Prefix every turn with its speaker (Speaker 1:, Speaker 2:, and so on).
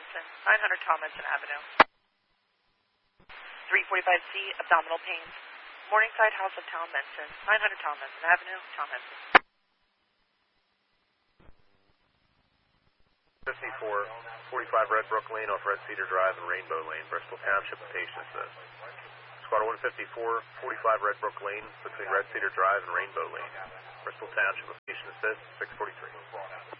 Speaker 1: Menson, 900 Tom Menson Avenue. 345C, abdominal pains. Morningside House of Tom Menson, 900 Tom Menson Avenue, Tom Menson.
Speaker 2: 45 Red Brook Lane off Red Cedar Drive and Rainbow Lane, Bristol Township, patient assist. Squad 154, 45 Red Brook Lane between Red Cedar Drive and Rainbow Lane, Bristol Township, patient assist, 643.